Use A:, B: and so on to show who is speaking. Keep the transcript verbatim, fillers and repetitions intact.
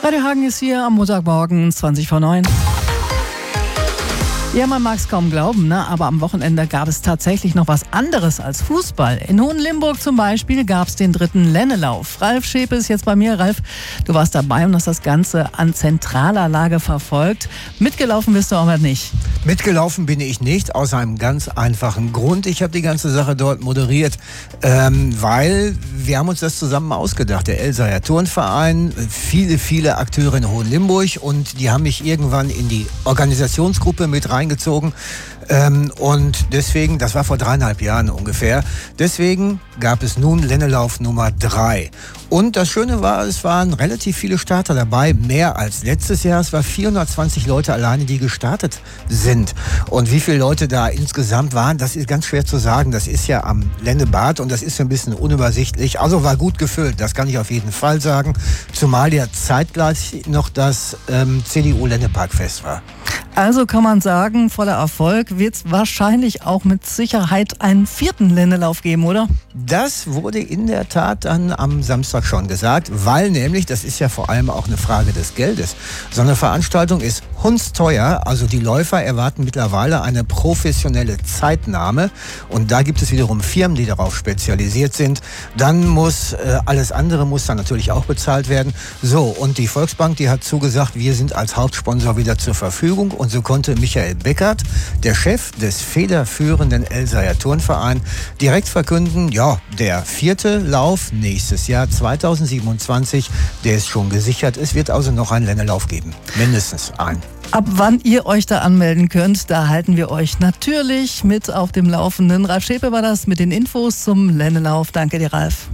A: Radio Hagen ist hier am Montagmorgen, zwanzig vor neun. Ja, man mag es kaum glauben, ne? Aber am Wochenende gab es tatsächlich noch was anderes als Fußball. In Hohenlimburg zum Beispiel gab es den dritten Lennelauf. Ralf Schepe ist jetzt bei mir. Ralf, du warst dabei und hast das Ganze an zentraler Lage verfolgt. Mitgelaufen bist du aber nicht.
B: Mitgelaufen bin ich nicht, aus einem ganz einfachen Grund. Ich habe die ganze Sache dort moderiert, ähm, weil wir haben uns das zusammen ausgedacht. Der Elsaer Turnverein, viele, viele Akteure in Hohenlimburg, und die haben mich irgendwann in die Organisationsgruppe mit reingezogen. Ähm, und deswegen, das war vor dreieinhalb Jahren ungefähr, deswegen gab es nun Lennelauf Nummer drei. Und das Schöne war, es waren relativ viele Starter dabei, mehr als letztes Jahr. Es waren vierhundertzwanzig Leute alleine, die gestartet sind. Und wie viele Leute da insgesamt waren, das ist ganz schwer zu sagen. Das ist ja am Lennebad und das ist ein bisschen unübersichtlich. Also war gut gefüllt, das kann ich auf jeden Fall sagen. Zumal ja zeitgleich noch das ähm, C D U-Lenneparkfest war.
A: Also kann man sagen, voller Erfolg wird es wahrscheinlich auch mit Sicherheit einen vierten Lennelauf geben, oder?
B: Das wurde in der Tat dann am Samstag schon gesagt, weil nämlich, das ist ja vor allem auch eine Frage des Geldes, so eine Veranstaltung ist hundsteuer, also die Läufer erwarten mittlerweile eine professionelle Zeitnahme, und da gibt es wiederum Firmen, die darauf spezialisiert sind. Dann muss äh, alles andere muss dann natürlich auch bezahlt werden. So, und die Volksbank, die hat zugesagt, wir sind als Hauptsponsor wieder zur Verfügung, und so konnte Michael Beckert, der Chef des federführenden Elsaer Turnverein, direkt verkünden, ja, der vierte Lauf nächstes Jahr zweitausendsiebenundzwanzig, der ist schon gesichert. Es wird also noch einen Lennelauf geben, mindestens einen.
A: Ab wann ihr euch da anmelden könnt, da halten wir euch natürlich mit auf dem Laufenden. Ralf Schepe war das mit den Infos zum Lennelauf. Danke dir, Ralf.